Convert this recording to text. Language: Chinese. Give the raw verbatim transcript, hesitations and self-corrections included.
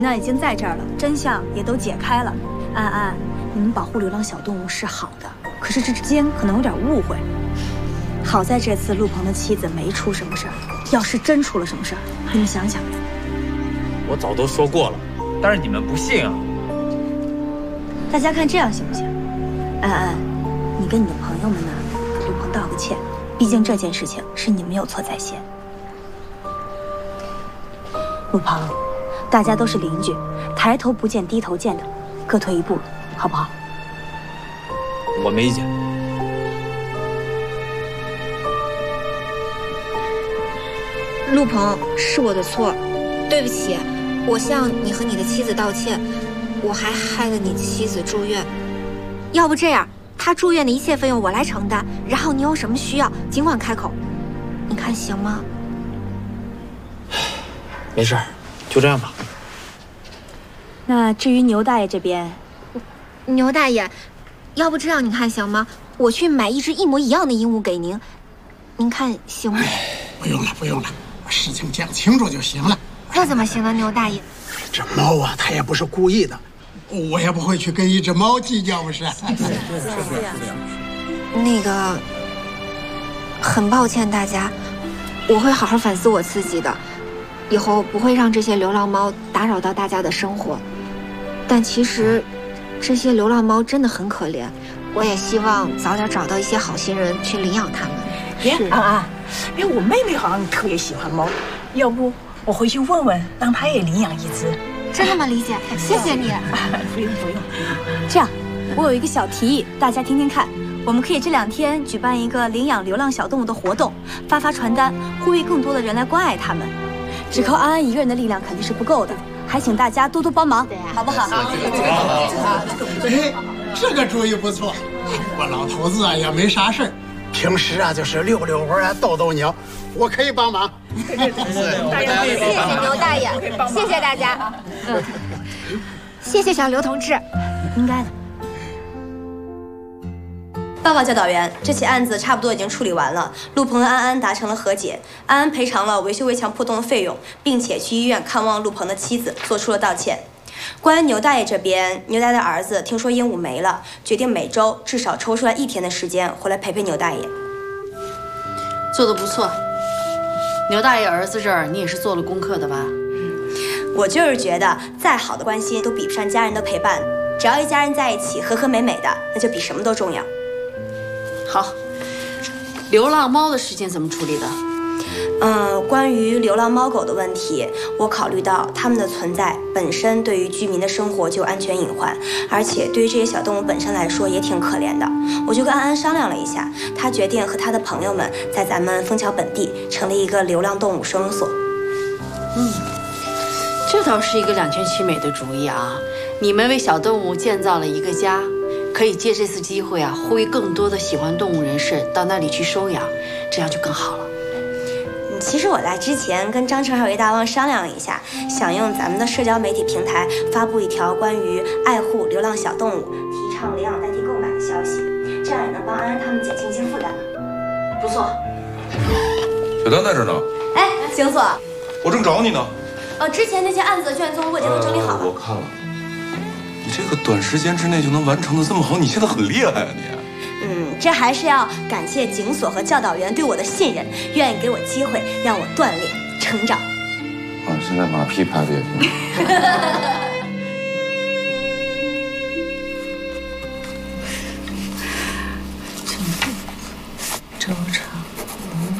那已经在这儿了，真相也都解开了。安安，你们保护流浪小动物是好的，可是这之间可能有点误会。好在这次陆鹏的妻子没出什么事儿，要是真出了什么事儿，你们想想。 我早都说过了，但是你们不信啊。 大家看这样行不行？安安，你跟你的朋友们呢，给陆鹏道个歉，毕竟这件事情是你们有错在先。陆鹏，大家都是邻居，抬头不见低头见的，各退一步，好不好？ 我没意见。 陆鹏，是我的错，对不起，我向你和你的妻子道歉，我还害了你妻子住院。要不这样，她住院的一切费用我来承担，然后你有什么需要尽管开口，你看行吗？ 没事，就这样吧。 那至于牛大爷这边， 牛大爷，要不这样你看行吗？我去买一只一模一样的鹦鹉给您，您看行吗？ 不用了，不用了，事情讲清楚就行了。 那怎么行呢，牛大爷？ 这猫啊，它也不是故意的，我也不会去跟一只猫计较，不是？ 那个，很抱歉大家，我会好好反思我自己的，以后不会让这些流浪猫打扰到大家的生活。但其实，这些流浪猫真的很可怜，我也希望早点找到一些好心人去领养它们。 哎，安安，哎，我妹妹好像特别喜欢猫，要不我回去问问，让她也领养一只。 真的吗，李姐？谢谢你。 不用不用。 这样，我有一个小提议，大家听听看。我们可以这两天举办一个领养流浪小动物的活动，发发传单，呼吁更多的人来关爱它们。只靠安安一个人的力量肯定是不够的，还请大家多多帮忙，好不好？ 哎，这个主意不错。我老头子啊也没啥事儿，平时啊就是遛遛弯啊，逗逗鸟，我可以帮忙。 谢谢牛大爷，谢谢大家。嗯，谢谢小刘同志， 应该的。 报告教导员，这起案子差不多已经处理完了，陆鹏和安安达成了和解，安安赔偿了维修围墙破洞的费用，并且去医院看望陆鹏的妻子，做出了道歉。关于牛大爷这边，牛大爷的儿子听说鹦鹉没了，决定每周至少抽出来一天的时间回来陪陪牛大爷。 做得不错，牛大爷儿子这儿你也是做了功课的吧？ 我就是觉得，再好的关心都比不上家人的陪伴，只要一家人在一起和和美美的，那就比什么都重要。 好，流浪猫的事情怎么处理的？ 嗯，关于流浪猫狗的问题，我考虑到它们的存在本身对于居民的生活就有安全隐患，而且对于这些小动物本身来说也挺可怜的。我就跟安安商量了一下，他决定和他的朋友们在咱们枫桥本地成立一个流浪动物收容所。 嗯，这倒是一个两全其美的主意啊！你们为小动物建造了一个家。可以借这次机会啊，呼吁更多的喜欢动物人士到那里去收养，这样就更好了。 其实我在之前跟张成还有叶大旺商量了一下，想用咱们的社交媒体平台发布一条关于爱护流浪小动物、提倡领养代替购买的消息，这样也能帮安安他们减轻一些负担。 不错。 小丹在这呢。 哎，邢所， 我正找你呢。 呃，之前那些案子的卷宗我已经都整理好了。 呃、我看了。你这个短时间之内就能完成的这么好，你现在很厉害啊你。 嗯，这还是要感谢警所和教导员对我的信任，愿意给我机会让我锻炼成长。 啊，现在马屁拍的也挺好。